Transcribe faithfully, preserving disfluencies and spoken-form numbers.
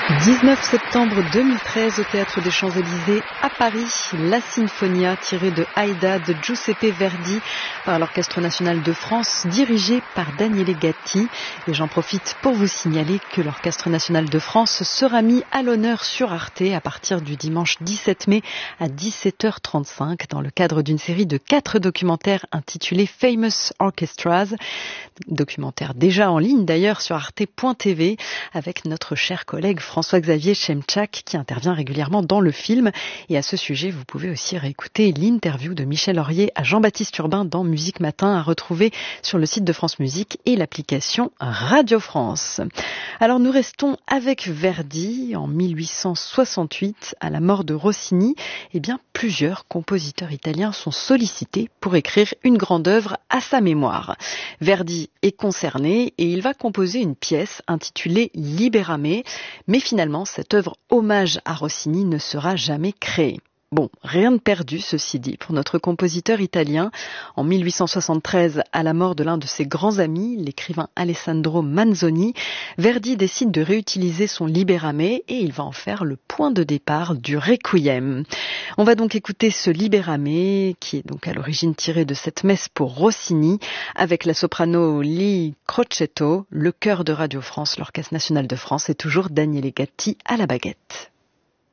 dix-neuf septembre deux mille treize au Théâtre des Champs-Élysées à Paris, la Sinfonia tirée de Aïda de Giuseppe Verdi par l'Orchestre National de France dirigé par Daniele Gatti. Et j'en profite pour vous signaler que l'Orchestre National de France sera mis à l'honneur sur Arte à partir du dimanche dix-sept mai à dix-sept heures trente-cinq dans le cadre d'une série de quatre documentaires intitulés Famous Orchestras, documentaire déjà en ligne d'ailleurs sur arte point t v avec notre cher collègue François-Xavier Chemchak qui intervient régulièrement dans le film. Et à ce sujet, vous pouvez aussi réécouter l'interview de Michel Aurier à Jean-Baptiste Urbain dans Musique Matin à retrouver sur le site de France Musique et l'application Radio France. Alors nous restons avec Verdi. En mille huit cent soixante-huit, à la mort de Rossini, eh bien plusieurs compositeurs italiens sont sollicités pour écrire une grande œuvre à sa mémoire. Verdi est concerné et il va composer une pièce intitulée Libérame, mais finalement cette œuvre hommage à Rossini ne sera jamais créée. Bon, rien de perdu, ceci dit, pour notre compositeur italien. En mille huit cent soixante-treize, à la mort de l'un de ses grands amis, l'écrivain Alessandro Manzoni, Verdi décide de réutiliser son Libérame et il va en faire le point de départ du Requiem. On va donc écouter ce Libérame, qui est donc à l'origine tiré de cette messe pour Rossini, avec la soprano Lee Crocetto, le chœur de Radio France, l'Orchestre National de France et toujours Daniele Gatti à la baguette.